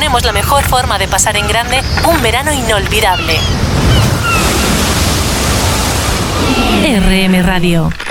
proponemos la mejor forma de pasar en grande un verano inolvidable. RM Radio.